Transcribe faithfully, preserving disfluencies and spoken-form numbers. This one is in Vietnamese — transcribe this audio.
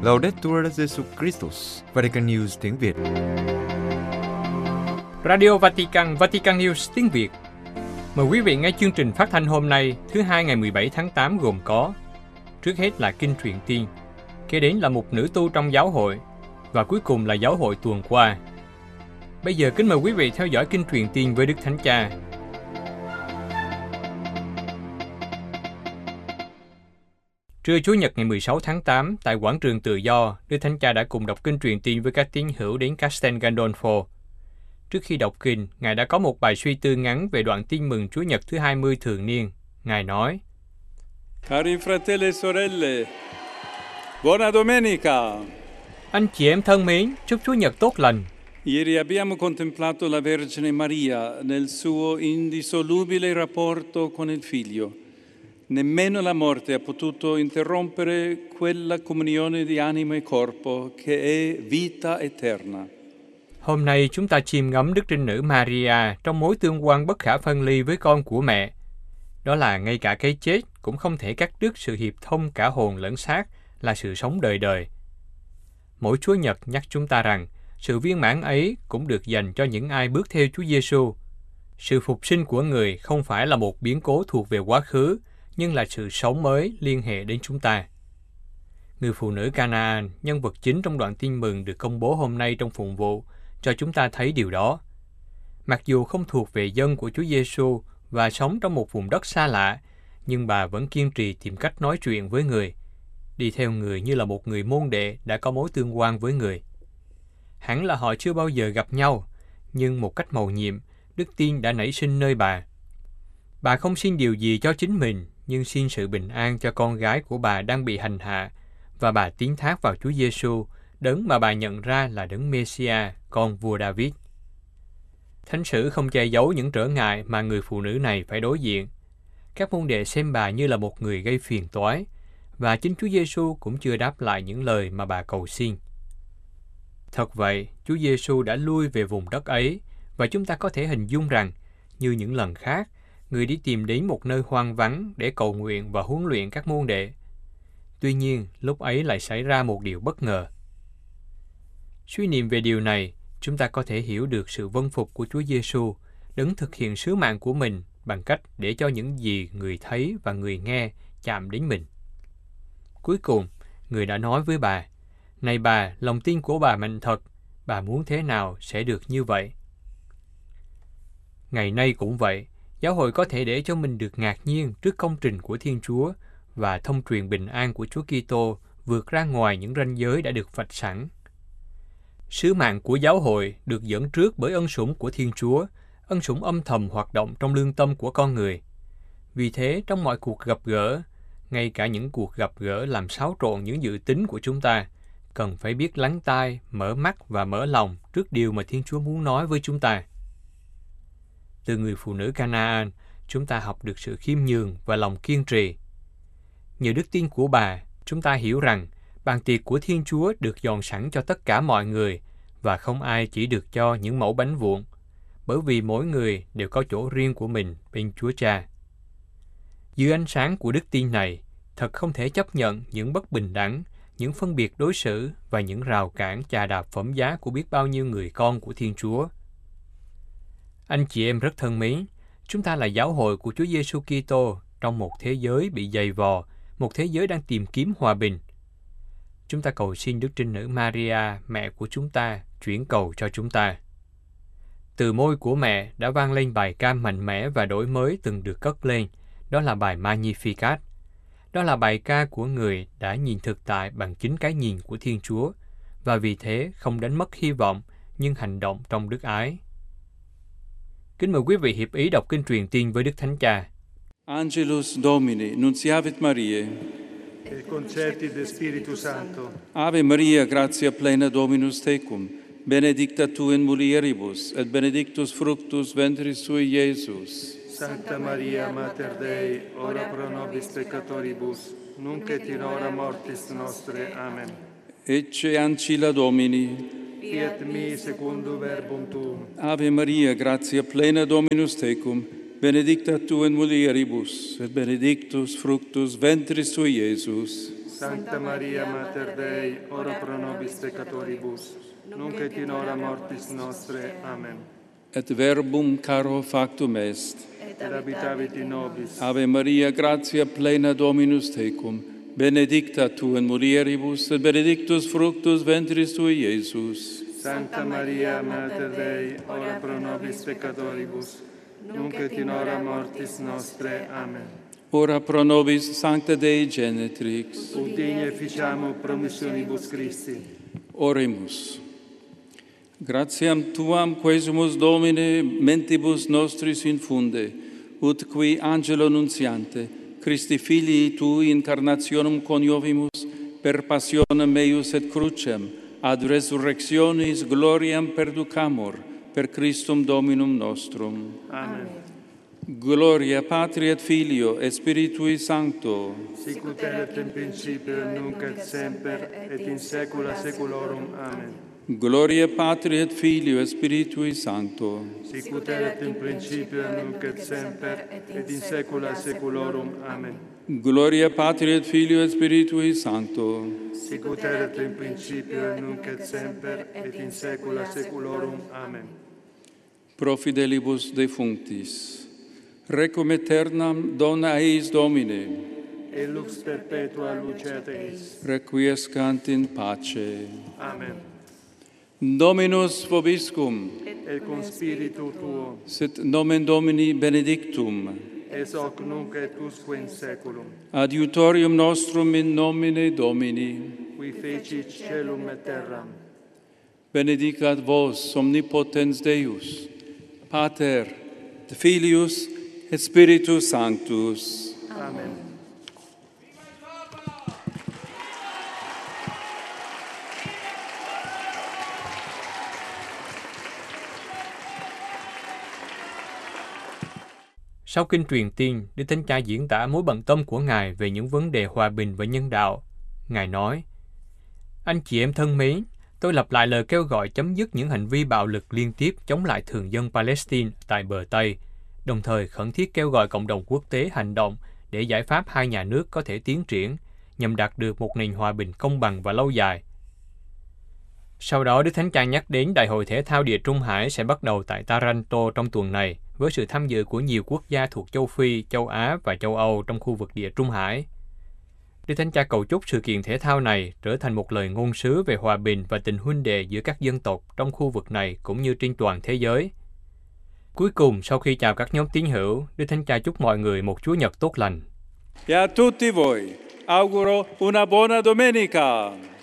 Laudetur Jesus Christus, Vatican News tiếng Việt. Radio Vatican, Vatican News tiếng Việt. Mời quý vị nghe chương trình phát thanh hôm nay, thứ hai ngày mười bảy tháng tám gồm có: trước hết là Kinh Truyền Tiên, kế đến là một nữ tu trong giáo hội, và cuối cùng là giáo hội tuần qua. Bây giờ kính mời quý vị theo dõi Kinh Truyền Tiên với Đức Thánh Cha. Trưa Chủ nhật ngày mười sáu tháng tám, tại quảng trường Tự Do, Đức Thánh Cha đã cùng đọc Kinh Truyền Tiên với các tín hữu đến Castel Gandolfo. Trước khi đọc kinh, Ngài đã có một bài suy tư ngắn về đoạn tin mừng Chúa Nhật thứ hai mươi thường niên. Ngài nói: Cari fratelli e sorelle, buona domenica! Anh chị em thân mến, chúc Chúa Nhật tốt lành. Ieri abbiamo contemplato la Vergine Maria nel suo indissolubile rapporto con il Figlio. Nemmeno la morte ha potuto interrompere quella comunione di anima e corpo che è vita eterna. Hôm nay chúng ta chiêm ngắm Đức Trinh Nữ Maria trong mối tương quan bất khả phân ly với con của mẹ. Đó là ngay cả cái chết cũng không thể cắt đứt sự hiệp thông cả hồn lẫn xác, là sự sống đời đời. Mỗi Chúa Nhật nhắc chúng ta rằng sự viên mãn ấy cũng được dành cho những ai bước theo Chúa Giêsu. Sự phục sinh của người không phải là một biến cố thuộc về quá khứ, nhưng là sự sống mới liên hệ đến chúng ta. Người phụ nữ Canaan, nhân vật chính trong đoạn tin mừng được công bố hôm nay trong phụng vụ, cho chúng ta thấy điều đó. Mặc dù không thuộc về dân của Chúa Giêsu và sống trong một vùng đất xa lạ, nhưng bà vẫn kiên trì tìm cách nói chuyện với người, đi theo người như là một người môn đệ đã có mối tương quan với người. Hẳn là họ chưa bao giờ gặp nhau, nhưng một cách mầu nhiệm, đức tin đã nảy sinh nơi bà. Bà không xin điều gì cho chính mình, nhưng xin sự bình an cho con gái của bà đang bị hành hạ, và bà tín thác vào Chúa Giêsu, đấng mà bà nhận ra là đấng Mêsia, con vua David. Thánh sử không che giấu những trở ngại mà người phụ nữ này phải đối diện. Các môn đệ xem bà như là một người gây phiền toái, và chính Chúa Giêsu cũng chưa đáp lại những lời mà bà cầu xin. Thật vậy, Chúa Giêsu đã lui về vùng đất ấy, và chúng ta có thể hình dung rằng, như những lần khác, người đi tìm đến một nơi hoang vắng để cầu nguyện và huấn luyện các môn đệ. Tuy nhiên, lúc ấy lại xảy ra một điều bất ngờ. Suy niệm về điều này, chúng ta có thể hiểu được sự vâng phục của Chúa Giêsu, đấng thực hiện sứ mạng của mình bằng cách để cho những gì người thấy và người nghe chạm đến mình. Cuối cùng, người đã nói với bà: "Này bà, lòng tin của bà mạnh thật, bà muốn thế nào sẽ được như vậy." Ngày nay cũng vậy, giáo hội có thể để cho mình được ngạc nhiên trước công trình của Thiên Chúa và thông truyền bình an của Chúa Kitô vượt ra ngoài những ranh giới đã được vạch sẵn. Sứ mạng của giáo hội được dẫn trước bởi ân sủng của Thiên Chúa, ân sủng âm thầm hoạt động trong lương tâm của con người. Vì thế, trong mọi cuộc gặp gỡ, ngay cả những cuộc gặp gỡ làm xáo trộn những dự tính của chúng ta, cần phải biết lắng tai, mở mắt và mở lòng trước điều mà Thiên Chúa muốn nói với chúng ta. Từ người phụ nữ Canaan, chúng ta học được sự khiêm nhường và lòng kiên trì. Nhờ đức tin của bà, chúng ta hiểu rằng bàn tiệc của Thiên Chúa được dọn sẵn cho tất cả mọi người, và không ai chỉ được cho những mẩu bánh vụn, bởi vì mỗi người đều có chỗ riêng của mình bên Chúa Cha. Dưới ánh sáng của đức tin này, thật không thể chấp nhận những bất bình đẳng, những phân biệt đối xử và những rào cản chà đạp phẩm giá của biết bao nhiêu người con của Thiên Chúa. Anh chị em rất thân mến, chúng ta là giáo hội của Chúa Giêsu Kitô trong một thế giới bị dày vò, một thế giới đang tìm kiếm hòa bình. Chúng ta cầu xin Đức Trinh Nữ Maria, mẹ của chúng ta, chuyển cầu cho chúng ta. Từ môi của mẹ đã vang lên bài ca mạnh mẽ và đổi mới từng được cất lên, đó là bài Magnificat. Đó là bài ca của người đã nhìn thực tại bằng chính cái nhìn của Thiên Chúa, và vì thế không đánh mất hy vọng, nhưng hành động trong đức ái. Kính mời quý vị hiệp ý đọc Kinh Truyền Tiên với Đức Thánh Cha. Angelus Domini, nunciavit Mariae. Et concepit de Spiritu Sancto. Ave Maria, gratia plena Dominus tecum, benedicta tu in mulieribus, et benedictus fructus ventris tui, Iesus. Sancta Maria, Mater Dei, ora pro nobis peccatoribus, nunc et in hora mortis nostre. Amen. Ecce ancilla Domini. Fiat mi secundum verbum tuum. Ave Maria, gratia plena Dominus tecum, benedicta tu in mulieribus, et benedictus fructus ventris tui, Iesus. Sancta Maria Mater Dei, ora pro nobis peccatoribus, nunc et in hora mortis nostre. Amen. Et verbum caro factum est. Et habitavit in nobis. Ave Maria, gratia plena Dominus tecum, benedicta tu in mulieribus, et benedictus fructus ventris tui, Iesus. Sancta Maria Mater Dei, ora pro nobis peccatoribus, nunc et in hora mortis nostre. Amen. Ora pro nobis Sancta Dei Genetrix. Ut digne ficiamo promissionibus Christi. Oremus. Gratiam Tuam quesumus Domine mentibus nostris infunde, ut qui angelo nuntiante, Christi Filii Tui incarnationem coniovimus, per passionem meius et crucem, ad resurrectionis gloriam perducamur, per Christum Dominum nostrum. Amen. Gloria Patri et Filio et Spiritui Sancto. Sic ut erat in principio, nunc et semper, et in saecula saeculorum. Amen. Gloria Patri et Filio et Spiritui Sancto. Sic ut erat in principio, nunc et semper, et in saecula saeculorum. Amen. Gloria Patri et Filio et Spiritui Sancto. Sic ut erat in principio, nunc et semper, et in saecula saeculorum. Amen. Pro fidelibus defunctis. Requiem aeternam dona eis Domine. Et lux perpetua luceat eis. Requiescant in pace. Amen. Dominus vobiscum. Et cum spiritu tuo. Sit nomen Domini benedictum. Es hoc nunc et usque in saeculum. Adiutorium nostrum in nomine Domini. Qui fecit caelum et terram. Benedicat vos omnipotens Deus, Pater, et Filius, et Spiritus Sanctus. Amen. Sau kinh truyền tiên, Đức Thánh Cha diễn tả mối bận tâm của Ngài về những vấn đề hòa bình và nhân đạo. Ngài nói, anh chị em thân mến, tôi lặp lại lời kêu gọi chấm dứt những hành vi bạo lực liên tiếp chống lại thường dân Palestine tại bờ Tây, đồng thời khẩn thiết kêu gọi cộng đồng quốc tế hành động để giải pháp hai nhà nước có thể tiến triển, nhằm đạt được một nền hòa bình công bằng và lâu dài. Sau đó, Đức Thánh Cha nhắc đến Đại hội Thể thao Địa Trung Hải sẽ bắt đầu tại Taranto trong tuần này, với sự tham dự của nhiều quốc gia thuộc châu Phi, châu Á và châu Âu trong khu vực Địa Trung Hải. Đức Thánh Cha cầu chúc sự kiện thể thao này trở thành một lời ngôn sứ về hòa bình và tình huynh đệ giữa các dân tộc trong khu vực này cũng như trên toàn thế giới. Cuối cùng, sau khi chào các nhóm tín hữu, Đức Thánh Cha chúc mọi người một Chúa Nhật tốt lành. E a tutti voi auguro una buona domenica.